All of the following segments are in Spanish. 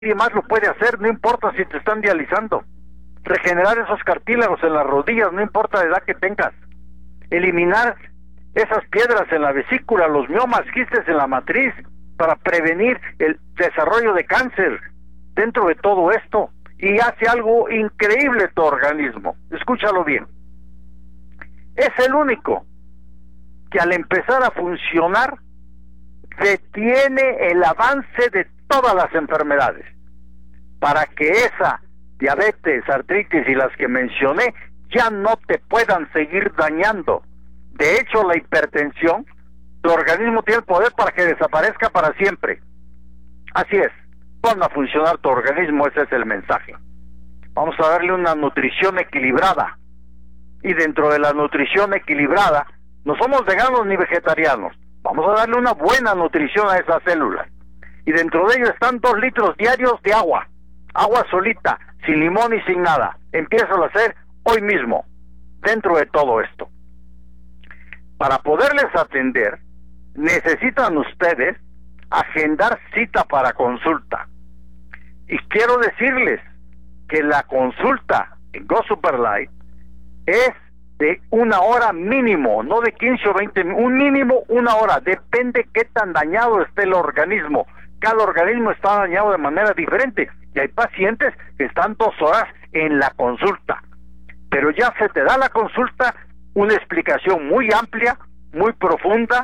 nadie más lo puede hacer, no importa si te están dializando. Regenerar esos cartílagos en las rodillas, no importa la edad que tengas. Eliminar esas piedras en la vesícula, los miomas, quistes en la matriz, para prevenir el desarrollo de cáncer. Dentro de todo esto, y hace algo increíble tu organismo, escúchalo bien, es el único que al empezar a funcionar detiene el avance de todas las enfermedades, para que esa diabetes, artritis y las que mencioné ya no te puedan seguir dañando. De hecho, la hipertensión, tu organismo tiene el poder para que desaparezca para siempre. Así es, pon a funcionar tu organismo, ese es el mensaje. Vamos a darle una nutrición equilibrada, y dentro de la nutrición equilibrada, no somos veganos ni vegetarianos, vamos a darle una buena nutrición a esas células, y dentro de ello están 2 litros diarios de agua solita, sin limón y sin nada. Empiézalo a hacer hoy mismo, dentro de todo esto. Para poderles atender, necesitan ustedes agendar cita para consulta. Y quiero decirles que la consulta en Go Super Life es de 1 hora mínimo, no de 15 o 20 minutos, un mínimo 1 hora, depende qué tan dañado esté el organismo. Cada organismo está dañado de manera diferente, y hay pacientes que están 2 horas en la consulta, pero ya se te da la consulta, una explicación muy amplia, muy profunda,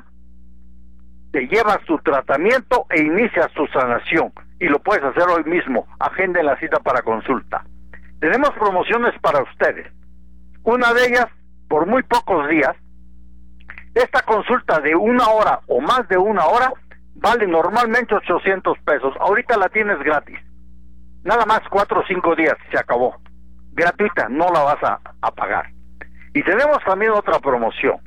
te llevas tu tratamiento e inicias tu sanación, y lo puedes hacer hoy mismo. Agenden la cita para consulta. Tenemos promociones para ustedes. Una de ellas, por muy pocos días, esta consulta de 1 hora o más de 1 hora vale normalmente 800 pesos. Ahorita la tienes gratis. Nada más 4 o 5 días, se acabó. Gratuita, no la vas a pagar. Y tenemos también otra promoción.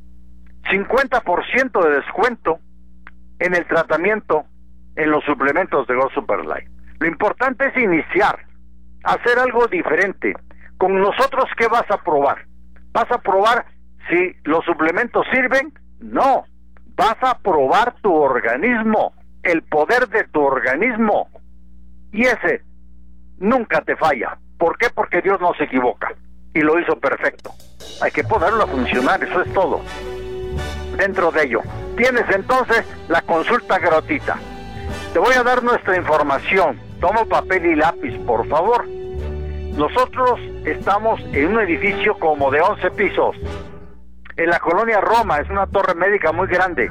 50% de descuento en el tratamiento en los suplementos de Go Super Life. Lo importante es iniciar, hacer algo diferente. Con nosotros, ¿qué vas a probar? ¿Vas a probar si los suplementos sirven? No, vas a probar tu organismo, el poder de tu organismo. Y ese nunca te falla. ¿Por qué? Porque Dios no se equivoca y lo hizo perfecto. Hay que ponerlo a funcionar, eso es todo. Dentro de ello, tienes entonces la consulta gratuita. Te voy a dar nuestra información. Toma papel y lápiz, por favor. Nosotros estamos en un edificio como de 11 pisos, en la colonia Roma, es una torre médica muy grande.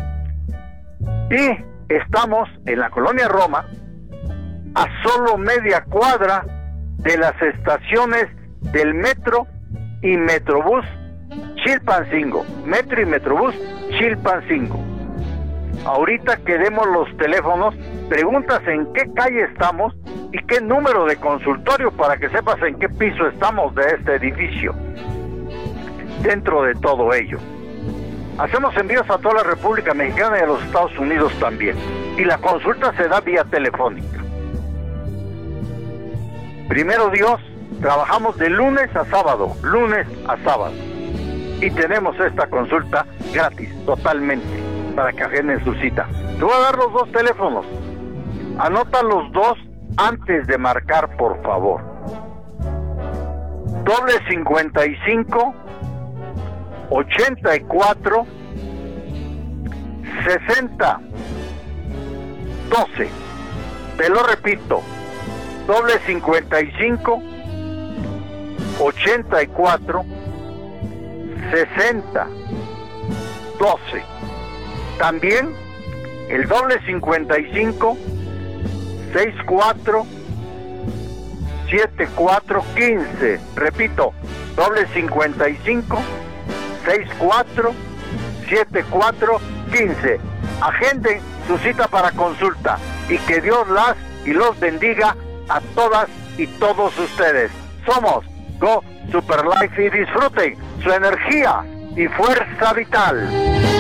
Y estamos en la colonia Roma, a solo media cuadra de las estaciones del Metro y Metrobús Chilpancingo. Metro y Metrobús Chilpancingo. Ahorita que demos los teléfonos, preguntas en qué calle estamos y qué número de consultorio para que sepas en qué piso estamos de este edificio. Dentro de todo ello, hacemos envíos a toda la República Mexicana y a los Estados Unidos también. Y la consulta se da vía telefónica. Primero Dios, trabajamos de lunes a sábado. Y tenemos esta consulta gratis, totalmente, para que agenden su cita. Te voy a dar los 2 teléfonos. Anota los 2 antes de marcar, por favor. +55 84 60 12. Te lo repito. +55 84 60 12. También el +55 64 74 15. Repito, +55 64 74 15. Agenden su cita para consulta y que Dios las y los bendiga a todas y todos ustedes. Somos Go Super Life y disfruten su energía y fuerza vital.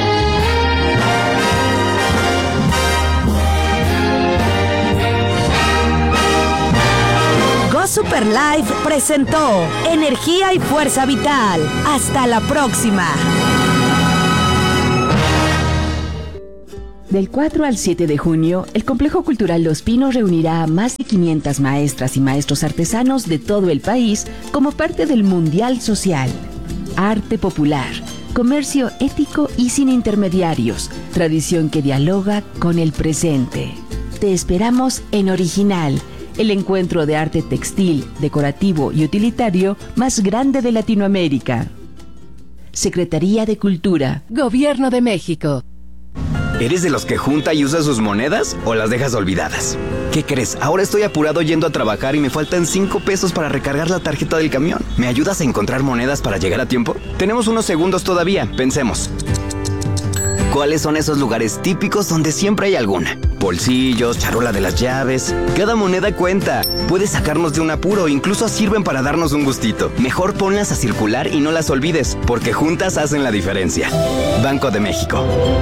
Go Super Life presentó Energía y Fuerza Vital. Hasta la próxima. Del 4 al 7 de junio, el Complejo Cultural Los Pinos reunirá a más de 500 maestras y maestros artesanos de todo el país como parte del Mundial Social. Arte popular, comercio ético y sin intermediarios, tradición que dialoga con el presente. Te esperamos en Original, el encuentro de arte textil, decorativo y utilitario más grande de Latinoamérica. Secretaría de Cultura, Gobierno de México. ¿Eres de los que junta y usa sus monedas o las dejas olvidadas? ¿Qué crees? Ahora estoy apurado yendo a trabajar y me faltan 5 pesos para recargar la tarjeta del camión. ¿Me ayudas a encontrar monedas para llegar a tiempo? Tenemos unos segundos todavía, pensemos. ¿Cuáles son esos lugares típicos donde siempre hay alguna? Bolsillos, charola de las llaves. Cada moneda cuenta. Puede sacarnos de un apuro, incluso sirven para darnos un gustito. Mejor ponlas a circular y no las olvides, porque juntas hacen la diferencia. Banco de México.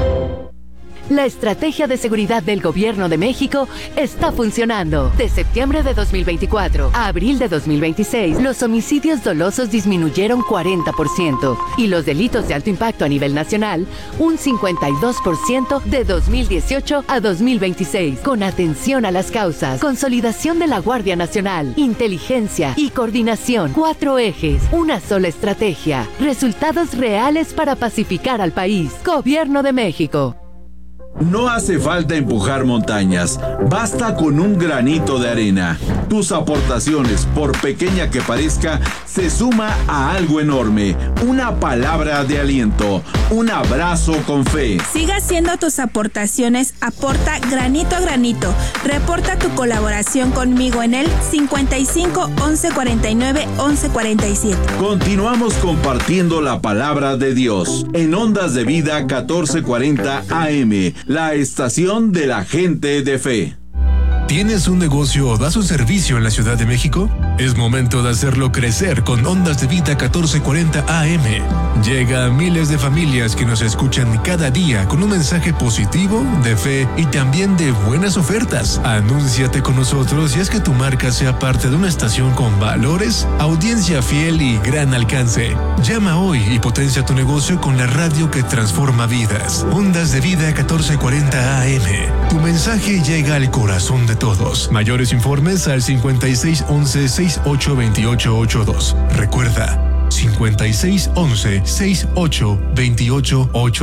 La estrategia de seguridad del Gobierno de México está funcionando. De septiembre de 2024 a abril de 2026, los homicidios dolosos disminuyeron 40% y los delitos de alto impacto a nivel nacional un 52% de 2018 a 2026. Con atención a las causas, consolidación de la Guardia Nacional, inteligencia y coordinación. 4 ejes, una sola estrategia. Resultados reales para pacificar al país. Gobierno de México. No hace falta empujar montañas, basta con un granito de arena. Tus aportaciones, por pequeña que parezca, se suma a algo enorme. Una palabra de aliento, un abrazo con fe. Siga haciendo tus aportaciones, aporta granito a granito. Reporta tu colaboración conmigo en el 55 11 49 11 47. Continuamos compartiendo la palabra de Dios en Ondas de Vida 1440 AM. La estación de la gente de fe. ¿Tienes un negocio o das un servicio en la Ciudad de México? Es momento de hacerlo crecer con Ondas de Vida 1440 AM. Llega a miles de familias que nos escuchan cada día con un mensaje positivo, de fe y también de buenas ofertas. Anúnciate con nosotros y haz que tu marca sea parte de una estación con valores, audiencia fiel y gran alcance. Llama hoy y potencia tu negocio con la radio que transforma vidas. Ondas de Vida 1440 AM. Tu mensaje llega al corazón de todos. Mayores informes al 5611 682882. Recuerda, 5611 682882.